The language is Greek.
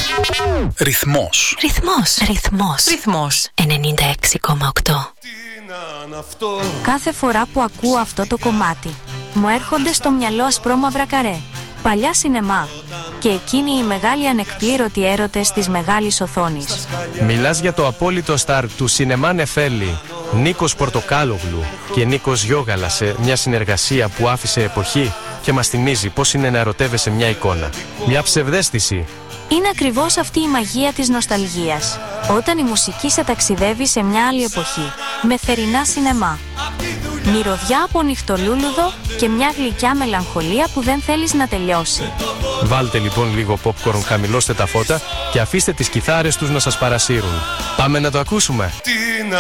Ρυθμός. Ρυθμός. Ρυθμός. Ρυθμός. 96,8. Κάθε φορά που ακούω αυτό το κομμάτι, μου έρχονται στο μυαλό ασπρόμαυρα καρέ, παλιά σινεμά και εκείνοι οι μεγάλοι ανεκπλήρωτοι έρωτες της μεγάλης οθόνης. Μιλάς για το απόλυτο στάρ του σινεμά Νεφέλη, Νίκος Πορτοκάλογλου και Νίκος Γιώγαλα, σε μια συνεργασία που άφησε εποχή και μας θυμίζει πώς είναι να ερωτεύεσαι μια εικόνα. Μια ψευδαίσθηση. Είναι ακριβώς αυτή η μαγεία της νοσταλγίας, όταν η μουσική σε ταξιδεύει σε μια άλλη εποχή, με θερινά σινεμά. Μυρωδιά από νυχτολούλουδο και μια γλυκιά μελαγχολία που δεν θέλεις να τελειώσει. Βάλτε λοιπόν λίγο popcorn, χαμηλώστε τα φώτα και αφήστε τις κιθάρες τους να σας παρασύρουν. Πάμε να το ακούσουμε.